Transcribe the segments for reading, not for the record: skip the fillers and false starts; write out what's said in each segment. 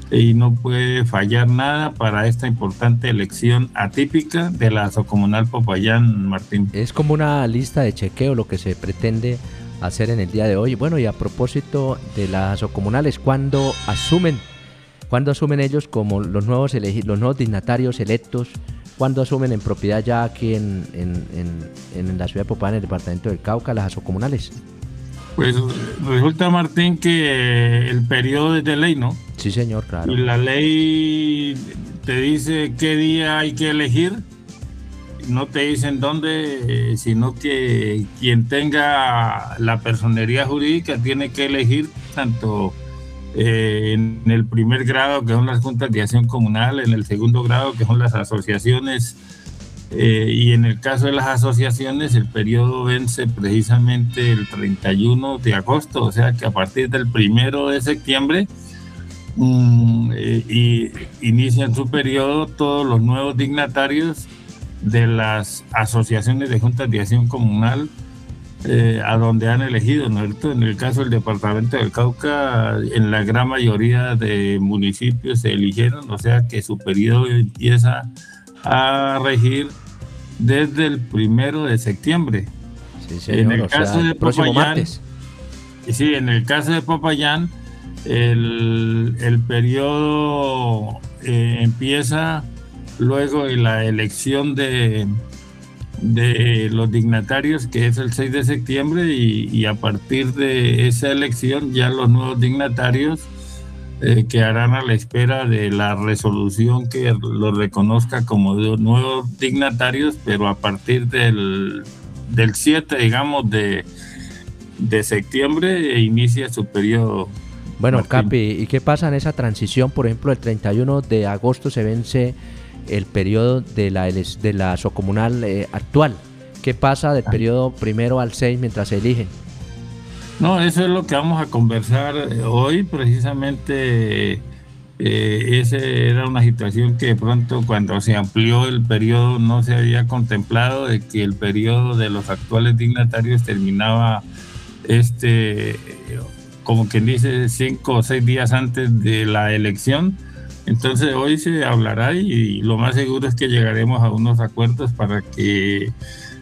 y no puede fallar nada para esta importante elección atípica de la Socomunal Popayán, Martín. Es como una lista de chequeo lo que se pretende hacer en el día de hoy. Bueno, y a propósito de las comunales, ¿cuándo asumen ellos como los nuevos dignatarios electos? ¿Cuándo asumen en propiedad ya aquí en la ciudad de Popayán, en el departamento del Cauca, las asocomunales? Pues resulta, Martín, que el periodo es de ley, ¿no? Sí, señor, claro. Y la ley te dice qué día hay que elegir, no te dicen dónde, sino que quien tenga la personería jurídica tiene que elegir tanto en el primer grado, que son las juntas de acción comunal, en el segundo grado, que son las asociaciones, y en el caso de las asociaciones, el periodo vence precisamente el 31 de agosto, o sea que a partir del 1 de septiembre y inician su periodo todos los nuevos dignatarios de las asociaciones de juntas de acción comunal a donde han elegido, ¿no? En el caso del departamento del Cauca, en la gran mayoría de municipios se eligieron, o sea que su periodo empieza a regir desde el 1 de septiembre. Sí, señor, en el caso de Popayán, sí, en el caso de Popayán, el periodo empieza luego de la elección de los dignatarios, que es el 6 de septiembre, y a partir de esa elección ya los nuevos dignatarios quedarán a la espera de la resolución que los reconozca como nuevos dignatarios, pero a partir del 7, digamos, de septiembre inicia su periodo. Bueno, Martín. Capi, ¿y qué pasa en esa transición? Por ejemplo, el 31 de agosto se vence el periodo de la socomunal actual. ¿Qué pasa del periodo 1 al 6 mientras se eligen? No, eso es lo que vamos a conversar hoy. Precisamente esa era una situación que de pronto cuando se amplió el periodo no se había contemplado, de que el periodo de los actuales dignatarios terminaba como quien dice 5 o 6 días antes de la elección. Entonces hoy se hablará y lo más seguro es que llegaremos a unos acuerdos para que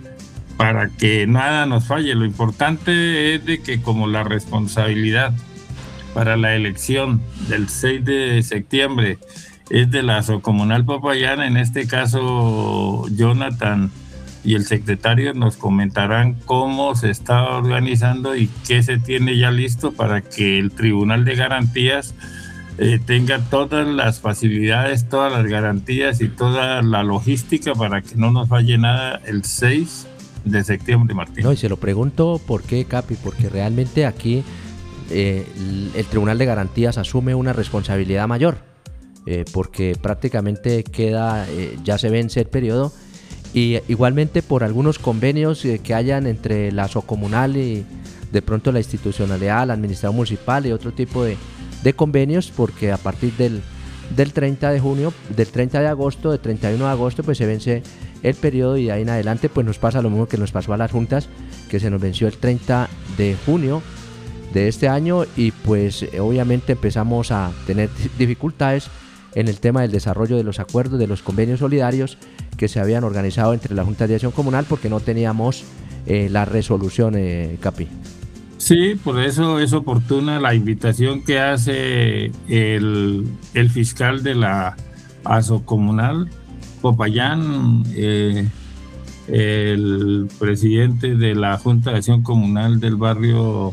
nada nos falle. Lo importante es de que como la responsabilidad para la elección del 6 de septiembre es de la Socomunal Popayán, en este caso Jonathan y el secretario nos comentarán cómo se está organizando y qué se tiene ya listo para que el Tribunal de Garantías tenga todas las facilidades, todas las garantías y toda la logística para que no nos falle nada el 6 de septiembre, Martín. No, y se lo pregunto por qué, Capi, porque realmente aquí el Tribunal de Garantías asume una responsabilidad mayor, porque prácticamente ya se vence el periodo, y igualmente por algunos convenios que hayan entre la Socomunal y de pronto la institucionalidad, la administración municipal y otro tipo de convenios, porque a partir del 30 de agosto, del 31 de agosto, pues se vence el periodo, y de ahí en adelante pues nos pasa lo mismo que nos pasó a las juntas, que se nos venció el 30 de junio de este año, y pues obviamente empezamos a tener dificultades en el tema del desarrollo de los acuerdos, de los convenios solidarios que se habían organizado entre las juntas de acción comunal, porque no teníamos la resolución, Capi. Sí, por eso es oportuna la invitación que hace el fiscal de la Asocomunal Popayán, el presidente de la Junta de Acción Comunal del barrio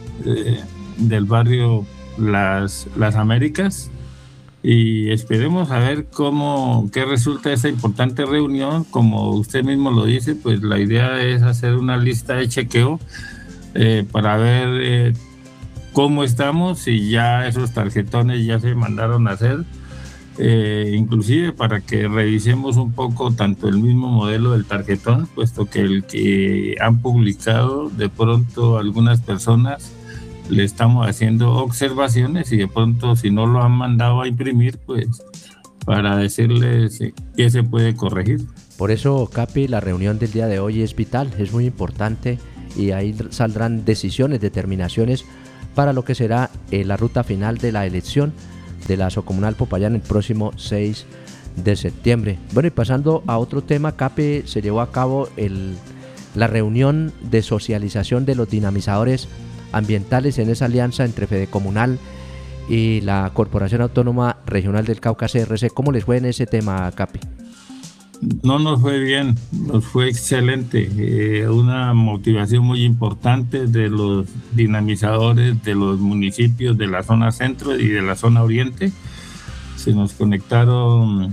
Las Américas, y esperemos a ver qué resulta de esta importante reunión. Como usted mismo lo dice, pues la idea es hacer una lista de chequeo para ver cómo estamos, y ya esos tarjetones ya se mandaron a hacer, inclusive para que revisemos un poco tanto el mismo modelo del tarjetón, puesto que el que han publicado, de pronto algunas personas le estamos haciendo observaciones, y de pronto si no lo han mandado a imprimir, pues para decirles qué se puede corregir. Por eso, Capi, la reunión del día de hoy es vital, es muy importante, y ahí saldrán decisiones, determinaciones para lo que será la ruta final de la elección de la Socomunal Popayán el próximo 6 de septiembre. Bueno, y pasando a otro tema, Capi, se llevó a cabo la reunión de socialización de los dinamizadores ambientales en esa alianza entre Fedecomunal y la Corporación Autónoma Regional del Cauca CRC. ¿Cómo les fue en ese tema, Capi? No nos fue bien, nos fue excelente. Una motivación muy importante de los dinamizadores de los municipios de la zona centro y de la zona oriente. Se nos conectaron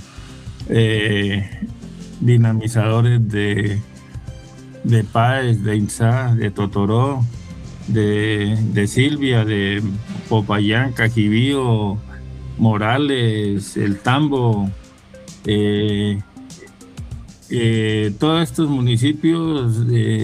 dinamizadores de Páez, de Insá, de Totoró, de Silvia, de Popayán, Cajibío, Morales, El Tambo, todos estos municipios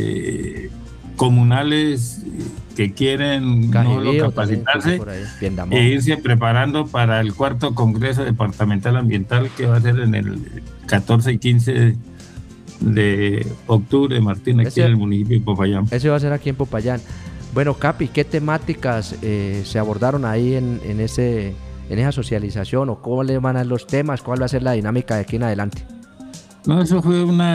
comunales que quieren capacitarse e irse preparando para el cuarto Congreso Departamental Ambiental que va a ser en el 14 y 15 de octubre, Martín, aquí en el municipio de Popayán. Ese va a ser aquí en Popayán. Bueno, Capi, ¿qué temáticas se abordaron ahí en esa socialización, o cómo le van a los temas, cuál va a ser la dinámica de aquí en adelante? No, eso fue una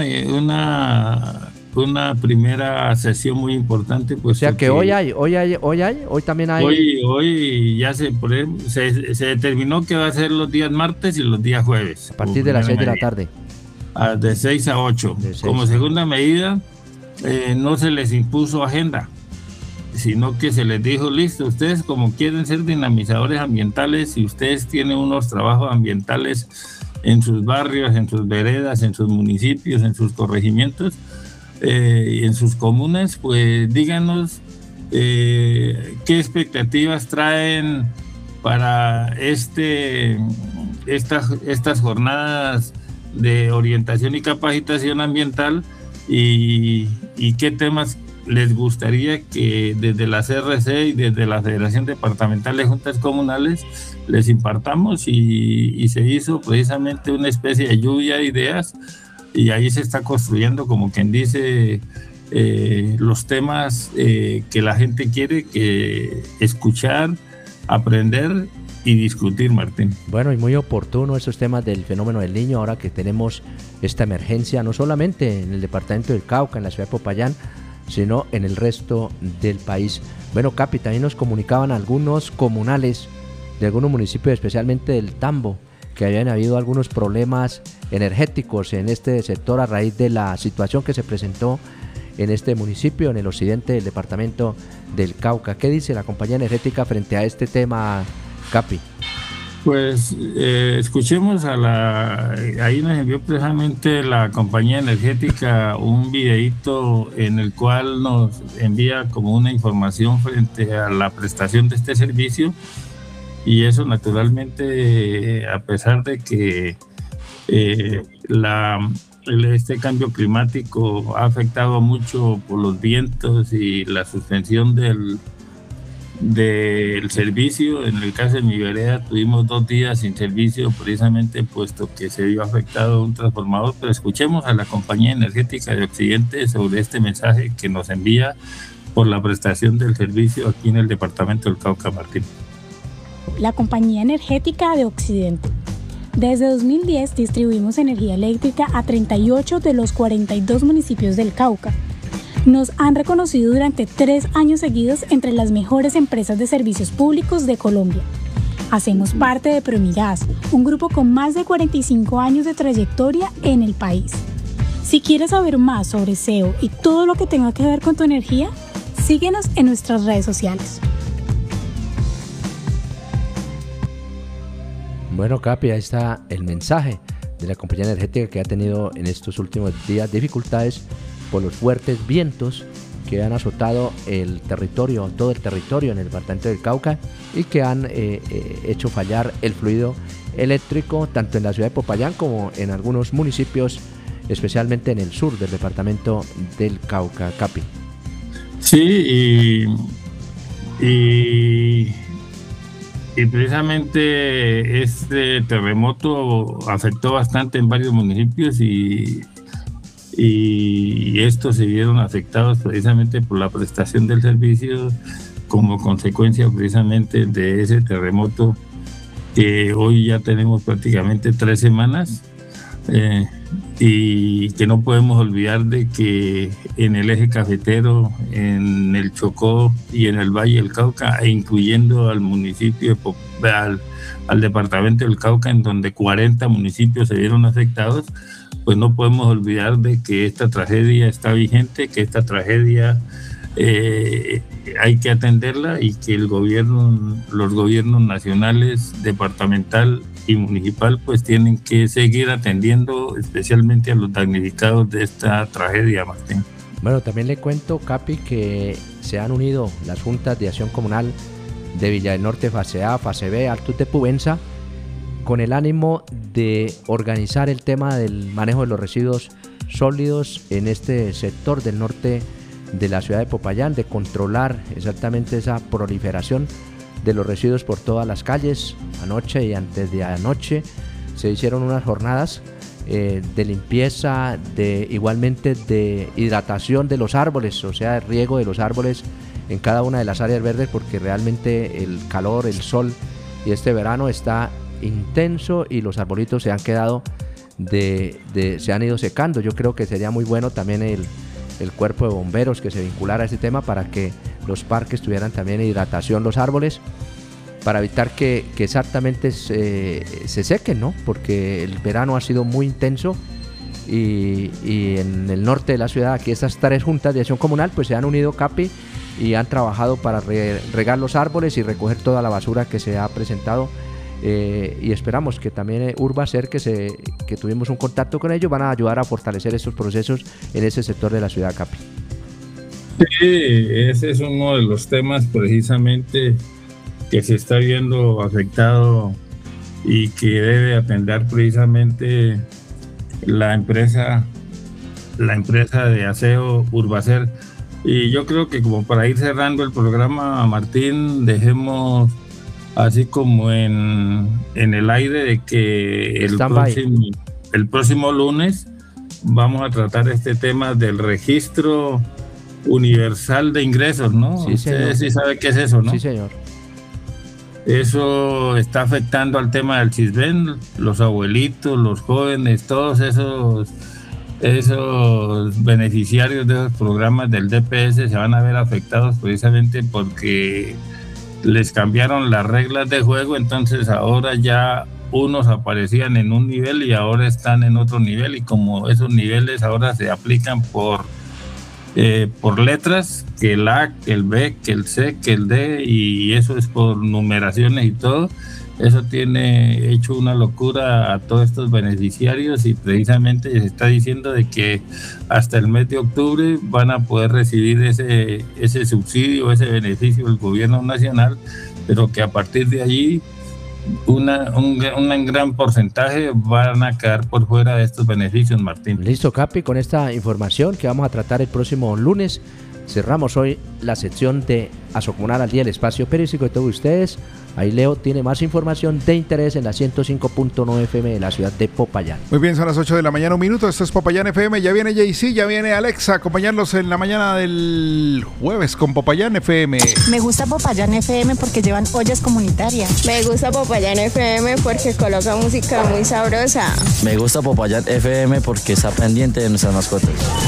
primera sesión muy importante, pues. O sea que hoy también hay. Hoy ya se determinó que va a ser los días martes y los días jueves. A partir de las 6 de la tarde. De 6 a 8. Como segunda medida, no se les impuso agenda, sino que se les dijo, listo, ustedes como quieren ser dinamizadores ambientales, si ustedes tienen unos trabajos ambientales en sus barrios, en sus veredas, en sus municipios, en sus corregimientos y en sus comunas, pues díganos qué expectativas traen para estas jornadas de orientación y capacitación ambiental y qué temas les gustaría que desde la CRC y desde la Federación Departamental de Juntas Comunales les impartamos, y se hizo precisamente una especie de lluvia de ideas, y ahí se está construyendo, como quien dice, los temas que la gente quiere escuchar, aprender y discutir, Martín. Bueno, y muy oportuno esos temas del fenómeno del Niño, ahora que tenemos esta emergencia, no solamente en el departamento del Cauca, en la ciudad de Popayán, sino en el resto del país. Bueno, Capi, también nos comunicaban algunos comunales de algunos municipios, especialmente del Tambo, que habían habido algunos problemas energéticos en este sector a raíz de la situación que se presentó en este municipio, en el occidente del departamento del Cauca. ¿Qué dice la compañía energética frente a este tema, Capi? Pues escuchemos ahí nos envió precisamente la compañía energética un videíto en el cual nos envía como una información frente a la prestación de este servicio, y eso naturalmente, a pesar de que este cambio climático ha afectado mucho por los vientos y la suspensión del servicio. En el caso de mi vereda tuvimos 2 días sin servicio, precisamente puesto que se vio afectado un transformador, pero escuchemos a la compañía energética de Occidente sobre este mensaje que nos envía por la prestación del servicio aquí en el departamento del Cauca, Martín. La compañía energética de Occidente. Desde 2010 distribuimos energía eléctrica a 38 de los 42 municipios del Cauca. Nos han reconocido durante 3 años seguidos entre las mejores empresas de servicios públicos de Colombia. Hacemos parte de Promigas, un grupo con más de 45 años de trayectoria en el país. Si quieres saber más sobre SEO y todo lo que tenga que ver con tu energía, síguenos en nuestras redes sociales. Bueno, Capi, ahí está el mensaje de la compañía energética, que ha tenido en estos últimos días dificultades por los fuertes vientos que han azotado todo el territorio en el departamento del Cauca, y que han hecho fallar el fluido eléctrico tanto en la ciudad de Popayán como en algunos municipios, especialmente en el sur del departamento del Cauca, Capi. Sí, y precisamente este terremoto afectó bastante en varios municipios, y estos se vieron afectados precisamente por la prestación del servicio como consecuencia precisamente de ese terremoto que hoy ya tenemos prácticamente 3 semanas, y que no podemos olvidar de que en el eje cafetero, en el Chocó y en el Valle del Cauca, e incluyendo al municipio al departamento del Cauca, en donde 40 municipios se vieron afectados, pues no podemos olvidar de que esta tragedia está vigente, que esta tragedia hay que atenderla, y que los gobiernos nacionales, departamental y municipal, pues tienen que seguir atendiendo especialmente a los damnificados de esta tragedia, Martín. Bueno, también le cuento, Capi, que se han unido las juntas de acción comunal de Villa del Norte, fase A, fase B, Altos de Pubenza, con el ánimo de organizar el tema del manejo de los residuos sólidos en este sector del norte de la ciudad de Popayán, de controlar exactamente esa proliferación de los residuos por todas las calles. Anoche y antes de anoche se hicieron unas jornadas de limpieza, igualmente de hidratación de los árboles, o sea, de riego de los árboles en cada una de las áreas verdes, porque realmente el calor, el sol y este verano está intenso y los arbolitos se han quedado se han ido secando. Yo creo que sería muy bueno también el cuerpo de bomberos que se vinculara a este tema para que los parques tuvieran también hidratación los árboles, para evitar que exactamente se sequen, ¿no? Porque el verano ha sido muy intenso y en el norte de la ciudad, aquí estas 3 juntas de acción comunal pues se han unido, Capi, y han trabajado para regar los árboles y recoger toda la basura que se ha presentado, y esperamos que también Urbacer, que tuvimos un contacto con ellos, van a ayudar a fortalecer estos procesos en ese sector de la ciudad, Capi. Sí, ese es uno de los temas precisamente que se está viendo afectado y que debe atender precisamente la empresa de aseo Urbacer. Y yo creo que, como para ir cerrando el programa, Martín, dejemos así como en el aire de que el próximo lunes vamos a tratar este tema del registro universal de ingresos, ¿no? Sí, Usted sí sabe qué es eso, ¿no? Sí, señor. Eso está afectando al tema del CISBEN, los abuelitos, los jóvenes, todos esos beneficiarios de esos programas del DPS se van a ver afectados precisamente porque les cambiaron las reglas de juego. Entonces ahora ya unos aparecían en un nivel y ahora están en otro nivel, y como esos niveles ahora se aplican por letras, que el A, que el B, que el C, que el D, y eso es por numeraciones y todo. Eso tiene hecho una locura a todos estos beneficiarios, y precisamente se está diciendo de que hasta el mes de octubre van a poder recibir ese subsidio, ese beneficio del gobierno nacional, pero que a partir de allí un gran porcentaje van a quedar por fuera de estos beneficios, Martín. Listo, Capi, con esta información que vamos a tratar el próximo lunes, cerramos hoy la sección de Asocomunal al Día, el espacio periodístico de todos ustedes. Ahí Leo tiene más información de interés en la 105.9 FM de la ciudad de Popayán. Muy bien, son las 8 de la mañana, 1 minuto. Esto es Popayán FM. Ya viene JC, ya viene Alexa a acompañarlos en la mañana del jueves con Popayán FM. Me gusta Popayán FM porque llevan ollas comunitarias. Me gusta Popayán FM porque coloca música muy sabrosa. Me gusta Popayán FM porque está pendiente de nuestras mascotas.